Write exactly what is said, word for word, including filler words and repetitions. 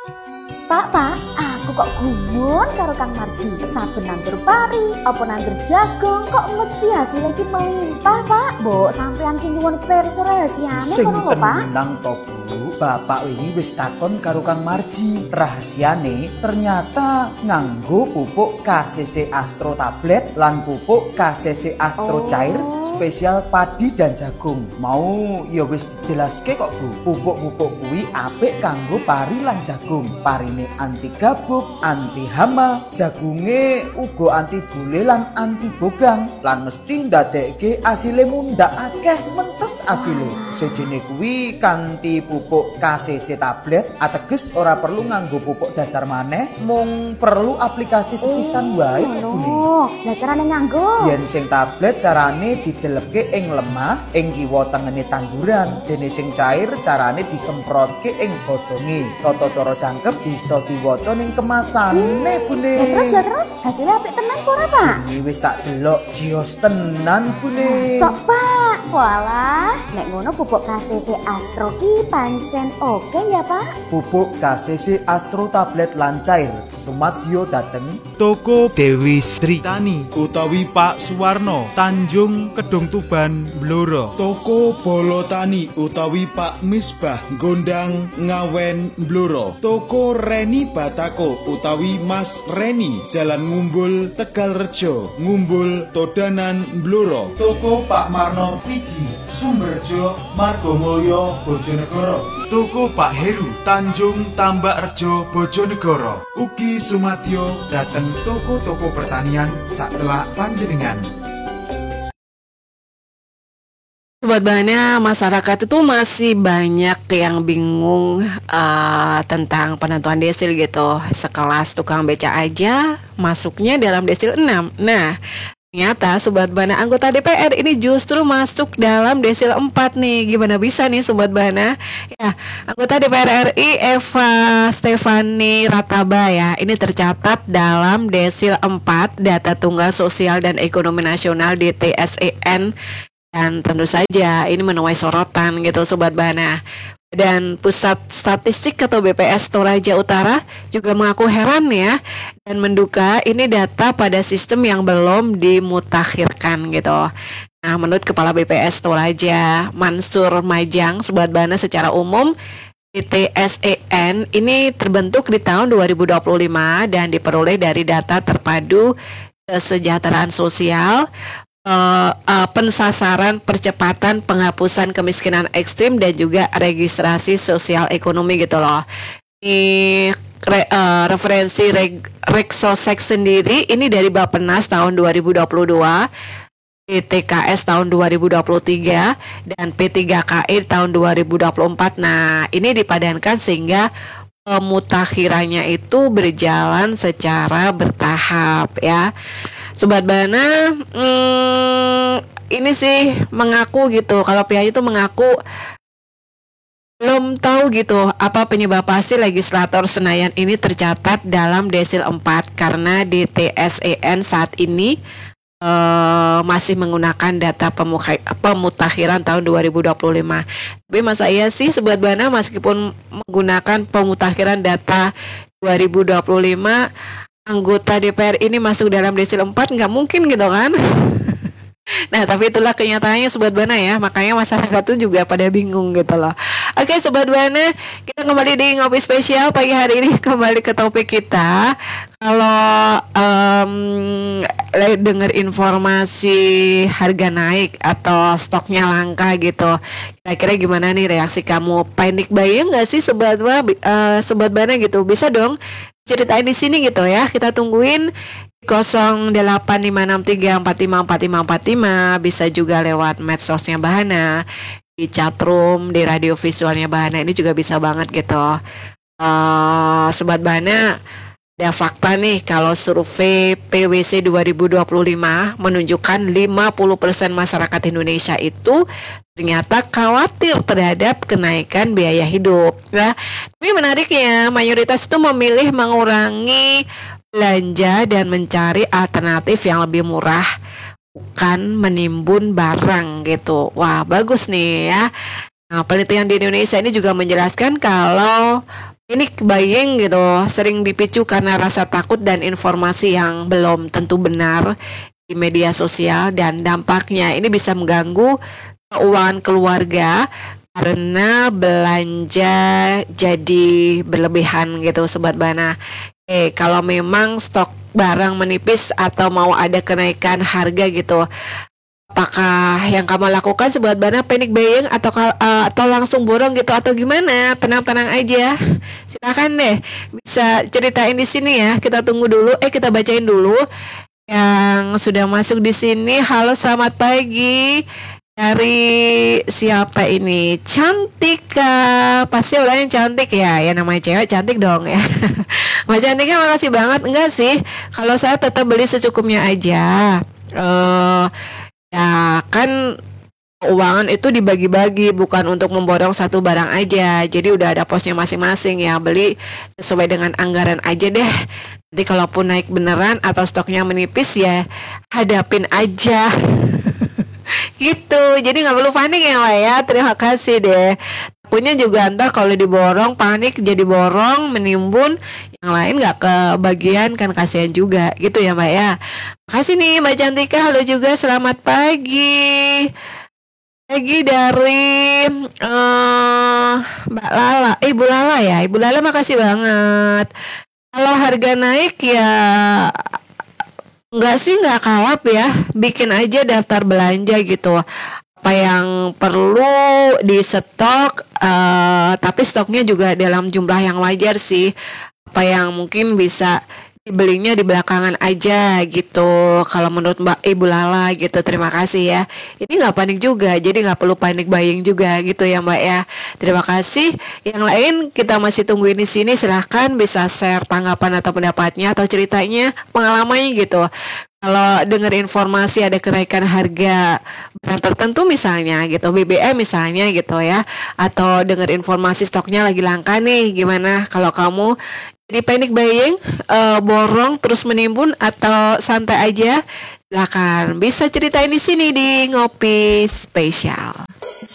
Pak, Pak, aku kok gumun karo Kang Marji. Saben nandur pari, apa nandur jagung, kok mesti hasilnya ki melimpah, Pak. Mbok sampean ki nyuwun pirsa rahasiane Sing ngono lho, Pak. tenang to, Bu. Bapak wingi wis takon karo Kang Marji. Rahasiane ternyata nganggo pupuk K C C Astro tablet lan pupuk K C C Astro Oh. cair spesial padi dan jagung. Mau ya wis dijelaske kok, Bu. Pupuk-pupuk kuwi apik kanggo pari lan jagung. Parine anti gabuk, anti hama, jagunge uga anti bule lan anti bogang. Lan mesti ndadekke asile mundhak akeh mentes asile. Sejene kuwi kanthi pupuk K C C tablet ateges ora perlu nganggo pupuk dasar maneh, mung perlu aplikasi sepisan wae kok, Bu. Oh, lah carane nganggo. Yen sing tablet carane didelepke ing lemah ing kiwa tengene tanduran, dene sing cair carane disemprotke ing godhonge. Tata cara jangkep bisa diwaca ning kemasane, Bune. Lah terus, lah terus, hasilnya apik tenan kok ora, Pak? Ini wis tak delok jios tenan, Bune. Sok, Pak. Walah, nek ngono pupuk K C C Astro ki pancen oke ya, Pak? Pupuk K C C Astro tablet lan cair sumadyo dateng Toko Dewi Sri Tani utawi Pak Suwarno Tanjung Kedung Tuban Blora. Toko Bolo Tani utawi Pak Misbah Gondang Ngawen Blora. Toko Reni Batako utawi Mas Reni Jalan Ngumbul Tegalrejo Ngumbul Todanan Blora. Toko Pak Marno Piji Sumberjo Margomulyo Bojonegoro. Toko Pak Heru Tanjung Tambak Rejo Bojonegoro. Ugi sumadyo dateng toko-toko pertanian sacelak panjenengan. Sobat Bana, masyarakat itu masih banyak yang bingung uh, tentang penentuan desil gitu. Sekelas tukang beca aja masuknya dalam desil enam. Nah, ternyata Sobat Bana anggota D P R ini justru masuk dalam desil empat nih. Gimana bisa nih Sobat Bana? Ya, anggota D P R R I Eva Stefani Rataba ya, ini tercatat dalam desil empat Data Tunggal Sosial dan Ekonomi Nasional D T S E N. Dan tentu saja ini menuai sorotan gitu Sobat Bana. Dan Pusat Statistik atau B P S Toraja Utara juga mengaku heran ya dan menduga ini data pada sistem yang belum dimutakhirkan gitu. Nah, menurut Kepala B P S Toraja Mansur Majang, Sobat Bana, secara umum D T S E N ini terbentuk di tahun dua ribu dua puluh lima dan diperoleh dari data terpadu kesejahteraan sosial, Uh, uh, pensasaran percepatan penghapusan kemiskinan ekstrim dan juga registrasi sosial ekonomi gitu loh. Ini re, uh, referensi reg, Reksosek sendiri ini dari Bappenas tahun dua ribu dua puluh dua, P T K S tahun dua ribu dua puluh tiga dan P tiga K I tahun dua ribu dua puluh empat. Nah, ini dipadankan sehingga pemutakhirannya itu berjalan secara bertahap ya. Sobat Bana, hmm, ini sih mengaku gitu, kalau pihaknya itu mengaku belum tahu gitu apa penyebab pasti legislator Senayan ini tercatat dalam desil empat karena D T S E N saat ini uh, masih menggunakan data pemuka, pemutakhiran tahun dua ribu dua puluh lima. Tapi masa iya sih Sobat Bana meskipun menggunakan pemutakhiran data dua ribu dua puluh lima anggota D P R ini masuk dalam desil empat, nggak mungkin gitu kan. Nah, tapi itulah kenyataannya Sobat Bana ya, makanya masyarakat tuh juga pada bingung gitu loh. Oke Sobat Bana, kita kembali di Ngopi Spesial pagi hari ini, kembali ke topik kita. Kalau um, dengar informasi harga naik atau stoknya langka gitu, kira-kira gimana nih reaksi kamu? Panic buying nggak sih Sobat Bana, uh, Sobat Bana gitu? Bisa dong ceritain di sini gitu ya. Kita tungguin nol delapan lima enam tiga empat lima empat lima empat lima, bisa juga lewat medsosnya Bahana, di chatroom, di radio visualnya Bahana, ini juga bisa banget gitu. Uh, Sobat Bahana, ada fakta nih kalau survei P W C dua ribu dua puluh lima menunjukkan lima puluh persen masyarakat Indonesia itu ternyata khawatir terhadap kenaikan biaya hidup ya. Tapi menariknya mayoritas itu memilih mengurangi belanja dan mencari alternatif yang lebih murah, bukan menimbun barang gitu. Wah, bagus nih ya. Nah, penelitian di Indonesia ini juga menjelaskan kalau panic buying gitu sering dipicu karena rasa takut dan informasi yang belum tentu benar di media sosial, dan dampaknya ini bisa mengganggu keuangan keluarga karena belanja jadi berlebihan gitu Sobat Bana. Eh kalau memang stok barang menipis atau mau ada kenaikan harga gitu, apakah yang kamu lakukan Sobat Bana panic buying atau uh, atau langsung borong gitu atau gimana? Tenang-tenang aja. Silakan deh bisa ceritain di sini ya. Kita tunggu dulu. Eh kita bacain dulu yang sudah masuk di sini. Halo, selamat pagi. Dari siapa ini? Cantika. Pasti orangnya cantik ya. Ya namanya cewek cantik dong ya. Mbak Cantika makasih banget. Enggak sih. Kalau saya tetap beli secukupnya aja. Eh uh, Ya kan keuangan itu dibagi-bagi, bukan untuk memborong satu barang aja. Jadi udah ada posnya masing-masing ya. Beli sesuai dengan anggaran aja deh. Nanti kalaupun naik beneran atau stoknya menipis ya hadapin aja. Gitu. Jadi gak perlu panik ya Mbak ya. Terima kasih deh. Takutnya juga ntar kalau diborong panik jadi borong menimbun, yang lain gak kebagian kan kasihan juga gitu ya Mbak ya. Makasih nih Mbak Cantika. Halo juga, selamat pagi. Pagi dari uh, Mbak Lala, eh, Ibu Lala ya. Ibu Lala makasih banget. Kalau harga naik ya enggak sih, enggak kalap ya. Bikin aja daftar belanja gitu. Apa yang perlu di stok, uh, tapi stoknya juga dalam jumlah yang wajar sih. Apa yang mungkin bisa dibelinya di belakangan aja gitu. Kalau menurut Mbak Ibu Lala gitu. Terima kasih ya. Ini nggak panik juga, jadi nggak perlu panik buying juga gitu ya Mbak ya. Terima kasih. Yang lain kita masih tungguin di sini. Silahkan bisa share tanggapan atau pendapatnya atau ceritanya, pengalamannya gitu. Kalau dengar informasi ada kenaikan harga barang tertentu misalnya gitu, B B M misalnya gitu ya, atau dengar informasi stoknya lagi langka nih, gimana kalau kamu jadi panic buying, uh, borong terus menimbun atau santai aja? Silakan bisa ceritain di sini di Ngopi Spesial.